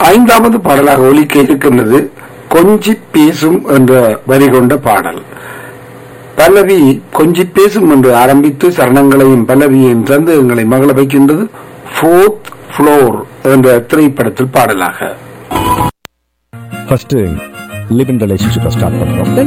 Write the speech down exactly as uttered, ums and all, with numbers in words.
ஐந்தாவது பாடலாக ஒலிக்க இருக்கின்றது கொஞ்சி பேசும் என்ற வரி கொண்ட பாடல். பல்லவி கொஞ்சி பேசும் என்று ஆரம்பித்து சரணங்களையும் பல்லவியையும் தந்து எங்களை மகள வைக்கின்றது. ஃபோர்த் ஃப்ளோர் என்ற திரைப்படத்தில் பாடலாக. First live in relationship start பண்றோம்.